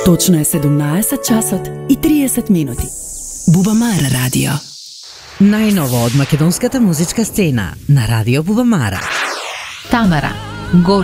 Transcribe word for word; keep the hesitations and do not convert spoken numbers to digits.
Точно е седумнаесет часот и триесет минути. Бубамара радио. Најново од македонската музичка сцена на Радио Бубамара. Тамара, Гор